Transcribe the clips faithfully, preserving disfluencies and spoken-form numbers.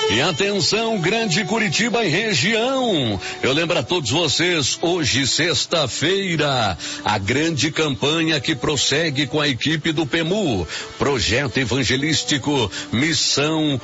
E atenção, Grande Curitiba e região. Eu lembro a todos vocês, hoje, sexta-feira, a grande campanha que prossegue com a equipe do P E M U. Projeto Evangelístico Missão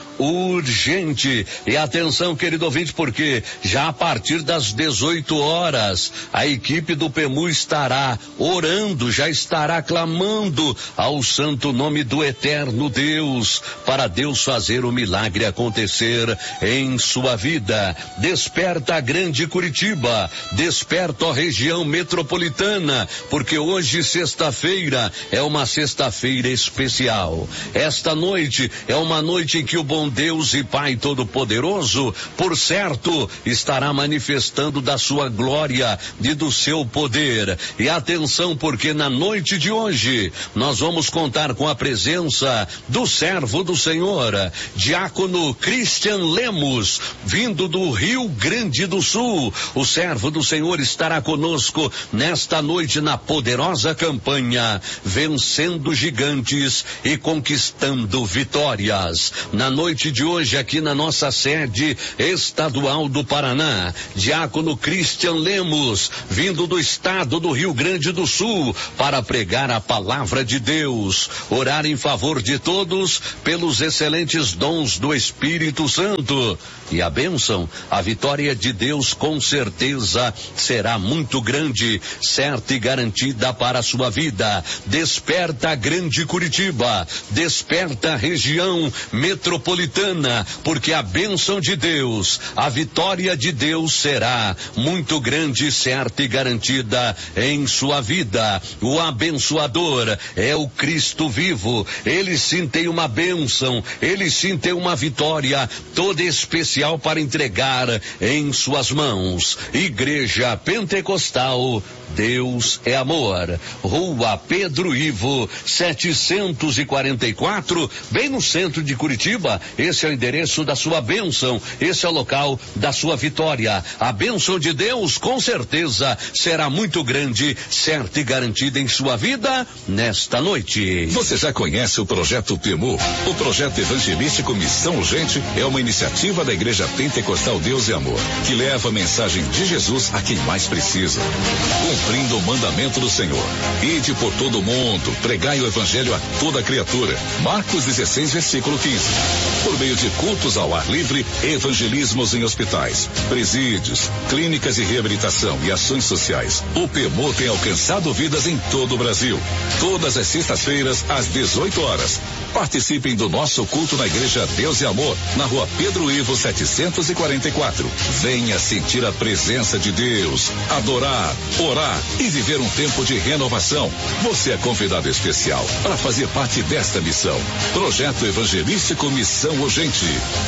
Urgente. E atenção, querido ouvinte, porque já a partir das dezoito horas, a equipe do P E M U estará orando, já estará clamando ao santo nome do eterno Deus, para Deus fazer o milagre acontecer em sua vida. Desperta a Grande Curitiba, desperta a região metropolitana, porque hoje, sexta-feira, é uma sexta-feira especial. Esta noite é uma noite em que o bom Deus e Pai Todo-Poderoso, por certo, estará manifestando da sua glória e do seu poder. E atenção, porque na noite de hoje nós vamos contar com a presença do servo do Senhor, diácono Cristian Lemos, vindo do Rio Grande do Sul. O servo do Senhor estará conosco nesta noite na poderosa campanha Vencendo Gigantes e Conquistando Vitórias. Na noite de hoje, aqui na nossa sede estadual do Paraná, diácono Cristian Lemos, vindo do estado do Rio Grande do Sul, para pregar a palavra de Deus, orar em favor de todos pelos excelentes dons do Espírito Santo. E a bênção, a vitória de Deus com certeza será muito grande, certa e garantida para a sua vida. Desperta a Grande Curitiba, desperta a região metropolitana, porque a bênção de Deus, a vitória de Deus será muito grande, certa e garantida em sua vida. O abençoador é o Cristo vivo. Ele sim tem uma bênção, ele sim tem uma vitória toda especial para entregar em suas mãos. Igreja Pentecostal Deus é Amor, Rua Pedro Ivo, setecentos e quarenta e quatro, bem no centro de Curitiba. Esse é o endereço da sua bênção, esse é o local da sua vitória. A bênção de Deus com certeza será muito grande, certa e garantida em sua vida nesta noite. Você já conhece o projeto P E M U? O projeto evangelístico Missão Urgente é uma iniciativa da Igreja Pentecostal Deus é Amor, que leva a mensagem de Jesus a quem mais precisa. Cumprindo o mandamento do Senhor: ide por todo o mundo, pregai o evangelho a toda criatura. Marcos dezesseis, versículo quinze. Por meio de cultos ao ar livre, evangelismos em hospitais, presídios, clínicas de reabilitação e ações sociais, o P E M U tem alcançado vidas em todo o Brasil. Todas as sextas-feiras, às dezoito horas. Participem do nosso culto na Igreja Deus é Amor, na Rua Pedro Ivo, setecentos e quarenta e quatro. Venha sentir a presença de Deus, adorar, orar e viver um tempo de renovação. Você é convidado especial para fazer parte desta missão. Projeto Evangelístico Missão Urgente.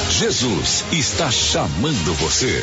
Jesus está chamando você.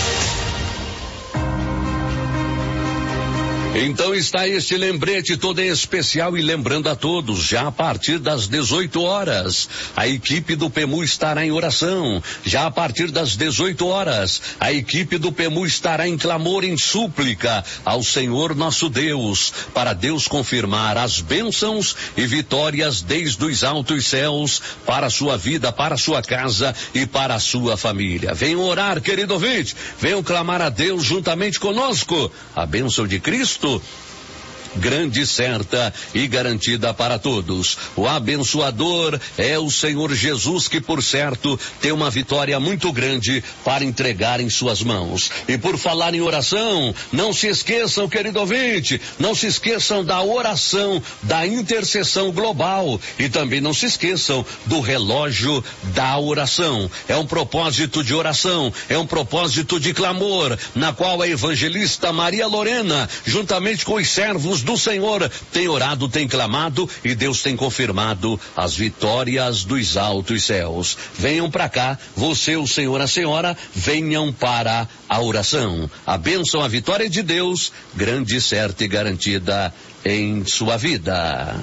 Então está este lembrete todo em especial, e lembrando a todos, já a partir das dezoito horas, a equipe do P E M U estará em oração. Já a partir das dezoito horas, a equipe do P E M U estará em clamor, em súplica ao Senhor nosso Deus, para Deus confirmar as bênçãos e vitórias desde os altos céus para a sua vida, para a sua casa e para a sua família. Venham orar, querido ouvinte, venham clamar a Deus juntamente conosco. A bênção de Cristo grande, certa e garantida para todos. O abençoador é o Senhor Jesus, que por certo tem uma vitória muito grande para entregar em suas mãos. E por falar em oração, não se esqueçam, querido ouvinte, não se esqueçam da oração, da intercessão global, e também não se esqueçam do relógio da oração. É um propósito de oração, é um propósito de clamor, na qual a evangelista Maria Lorena, juntamente com os servos do Senhor, tem orado, tem clamado, e Deus tem confirmado as vitórias dos altos céus. Venham para cá, você, o Senhor, a senhora, venham para a oração. A bênção, a vitória de Deus, grande, certa e garantida em sua vida.